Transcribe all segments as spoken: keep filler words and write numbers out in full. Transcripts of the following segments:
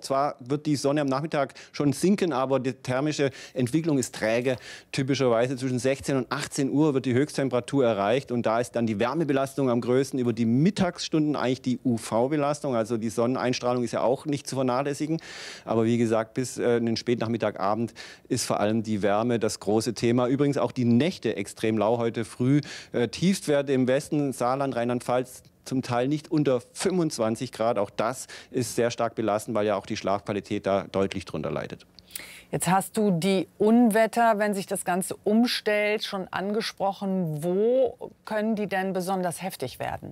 Zwar wird die Sonne am Nachmittag schon sinken, aber die thermische Entwicklung ist träge. Typischerweise zwischen sechzehn und achtzehn Uhr wird die Höchsttemperatur erreicht. Und da ist dann die Wärmebelastung am größten. Über die Mittagsstunden eigentlich die U V-Belastung. Also die Sonneneinstrahlung ist ja auch nicht zu vernachlässigen. Aber wie gesagt, bis äh, in den Spätnachmittagabend ist vor allem die Wärme das große Thema. Übrigens auch die Nächte extrem lau heute früh. Äh, Tiefstwerte im Westen, Saarland, Rheinland-Pfalz, zum Teil nicht unter fünfundzwanzig Grad. Auch das ist sehr stark belastend, weil ja auch die Schlafqualität da deutlich drunter leidet. Jetzt hast du die Unwetter, wenn sich das Ganze umstellt, schon angesprochen. Wo können die denn besonders heftig werden?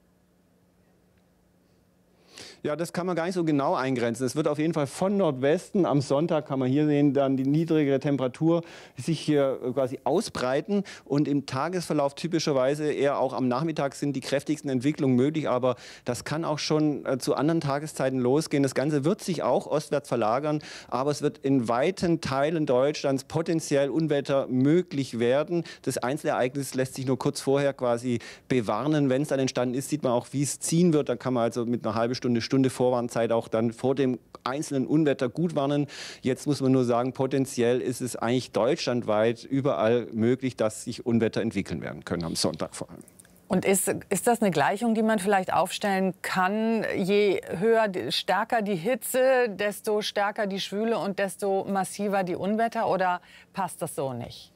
Ja, das kann man gar nicht so genau eingrenzen. Es wird auf jeden Fall von Nordwesten, am Sonntag kann man hier sehen, dann die niedrigere Temperatur sich hier quasi ausbreiten. Und im Tagesverlauf typischerweise eher auch am Nachmittag sind die kräftigsten Entwicklungen möglich. Aber das kann auch schon äh, zu anderen Tageszeiten losgehen. Das Ganze wird sich auch ostwärts verlagern. Aber es wird in weiten Teilen Deutschlands potenziell Unwetter möglich werden. Das Einzelereignis lässt sich nur kurz vorher quasi bewarnen. Wenn es dann entstanden ist, sieht man auch, wie es ziehen wird. Da kann man also mit einer halben Stunde, Stunde Stunde Vorwarnzeit auch dann vor dem einzelnen Unwetter gut warnen. Jetzt muss man nur sagen, potenziell ist es eigentlich deutschlandweit überall möglich, dass sich Unwetter entwickeln werden können, am Sonntag vor allem. Und ist, ist das eine Gleichung, die man vielleicht aufstellen kann? Je höher, stärker die Hitze, desto stärker die Schwüle und desto massiver die Unwetter? Oder passt das so nicht?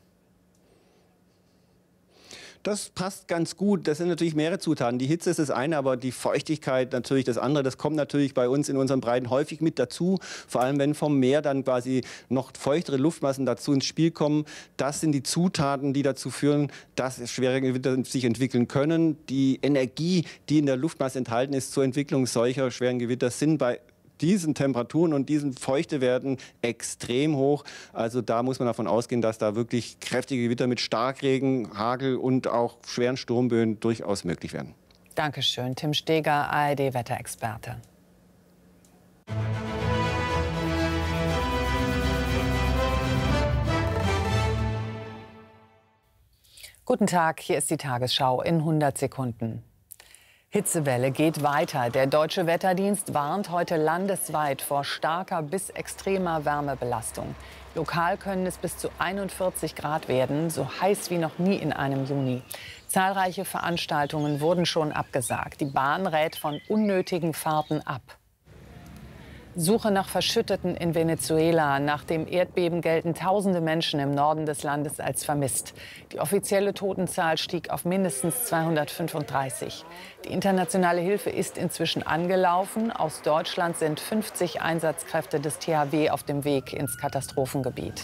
Das passt ganz gut. Das sind natürlich mehrere Zutaten. Die Hitze ist das eine, aber die Feuchtigkeit natürlich das andere. Das kommt natürlich bei uns in unseren Breiten häufig mit dazu. Vor allem, wenn vom Meer dann quasi noch feuchtere Luftmassen dazu ins Spiel kommen. Das sind die Zutaten, die dazu führen, dass schwere Gewitter sich entwickeln können. Die Energie, die in der Luftmasse enthalten ist zur Entwicklung solcher schweren Gewitter, sind bei diesen Temperaturen und diesen Feuchtewerten extrem hoch. Also da muss man davon ausgehen, dass da wirklich kräftige Gewitter mit Starkregen, Hagel und auch schweren Sturmböen durchaus möglich werden. Dankeschön, Tim Steger, A R D-Wetterexperte. Guten Tag, hier ist die Tagesschau in hundert Sekunden. Hitzewelle geht weiter. Der Deutsche Wetterdienst warnt heute landesweit vor starker bis extremer Wärmebelastung. Lokal können es bis zu einundvierzig Grad werden, so heiß wie noch nie in einem Juni. Zahlreiche Veranstaltungen wurden schon abgesagt. Die Bahn rät von unnötigen Fahrten ab. Suche nach Verschütteten in Venezuela. Nach dem Erdbeben gelten tausende Menschen im Norden des Landes als vermisst. Die offizielle Totenzahl stieg auf mindestens zweihundertfünfunddreißig. Die internationale Hilfe ist inzwischen angelaufen. Aus Deutschland sind fünfzig Einsatzkräfte des T H W auf dem Weg ins Katastrophengebiet.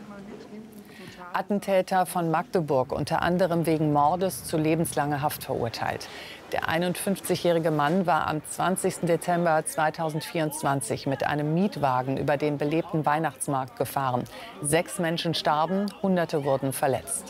Attentäter von Magdeburg, unter anderem wegen Mordes, zu lebenslanger Haft verurteilt. Der einundfünfzigjährige Mann war am zwanzigsten Dezember zweitausendvierundzwanzig mit einem Mietwagen über den belebten Weihnachtsmarkt gefahren. Sechs Menschen starben, Hunderte wurden verletzt.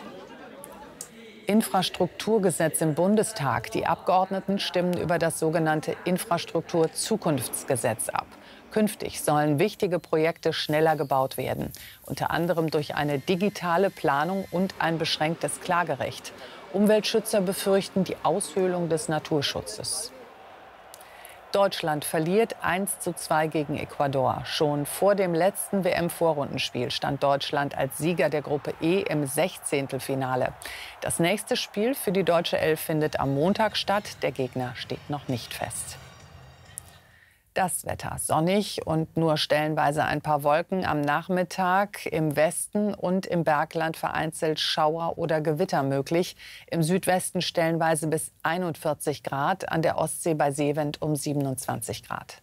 Infrastrukturgesetz im Bundestag. Die Abgeordneten stimmen über das sogenannte Infrastrukturzukunftsgesetz ab. Künftig sollen wichtige Projekte schneller gebaut werden, unter anderem durch eine digitale Planung und ein beschränktes Klagerecht. Umweltschützer befürchten die Aushöhlung des Naturschutzes. Deutschland verliert eins zu zwei gegen Ecuador. Schon vor dem letzten W M-Vorrundenspiel stand Deutschland als Sieger der Gruppe E im Sechzehntelfinale. Das nächste Spiel für die deutsche Elf findet am Montag statt. Der Gegner steht noch nicht fest. Das Wetter sonnig und nur stellenweise ein paar Wolken am Nachmittag. Im Westen und im Bergland vereinzelt Schauer oder Gewitter möglich. Im Südwesten stellenweise bis einundvierzig Grad, an der Ostsee bei Seewind um siebenundzwanzig Grad.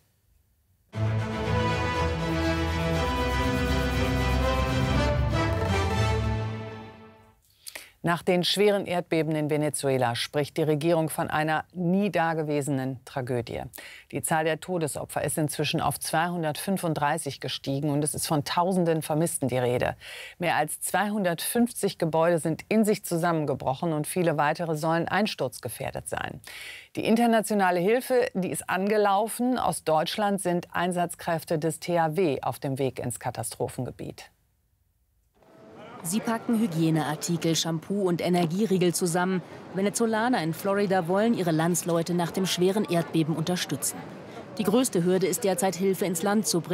Nach den schweren Erdbeben in Venezuela spricht die Regierung von einer nie dagewesenen Tragödie. Die Zahl der Todesopfer ist inzwischen auf zweihundertfünfunddreißig gestiegen und es ist von tausenden Vermissten die Rede. Mehr als zweihundertfünfzig Gebäude sind in sich zusammengebrochen und viele weitere sollen einsturzgefährdet sein. Die internationale Hilfe, die ist angelaufen. Aus Deutschland sind Einsatzkräfte des T H W auf dem Weg ins Katastrophengebiet. Sie packen Hygieneartikel, Shampoo und Energieriegel zusammen. Venezolaner in Florida wollen ihre Landsleute nach dem schweren Erdbeben unterstützen. Die größte Hürde ist derzeit, Hilfe ins Land zu bringen.